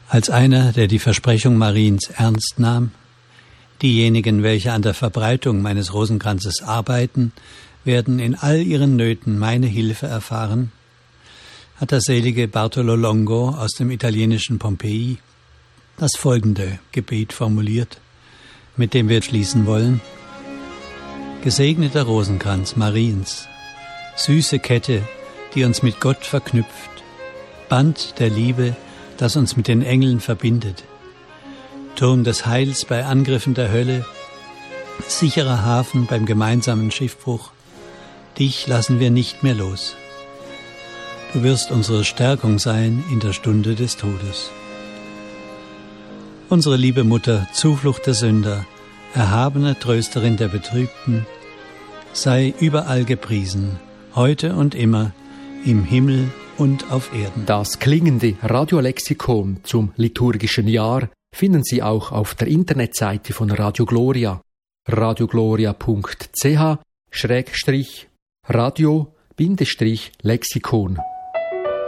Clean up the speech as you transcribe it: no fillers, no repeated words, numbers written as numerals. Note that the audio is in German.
Als einer, der die Versprechung Mariens ernst nahm, diejenigen, welche an der Verbreitung meines Rosenkranzes arbeiten, werden in all ihren Nöten meine Hilfe erfahren, hat der selige Bartolo Longo aus dem italienischen Pompeji das folgende Gebet formuliert, mit dem wir schließen wollen. Gesegneter Rosenkranz Mariens, süße Kette, die uns mit Gott verknüpft, Band der Liebe, das uns mit den Engeln verbindet, Turm des Heils bei Angriffen der Hölle, sicherer Hafen beim gemeinsamen Schiffbruch, dich lassen wir nicht mehr los. Du wirst unsere Stärkung sein in der Stunde des Todes. Unsere liebe Mutter, Zuflucht der Sünder, erhabene Trösterin der Betrübten, sei überall gepriesen, heute und immer, im Himmel und auf Erden. Das klingende Radiolexikon zum liturgischen Jahr finden Sie auch auf der Internetseite von Radio Gloria, radiogloria.ch/radio-lexikon.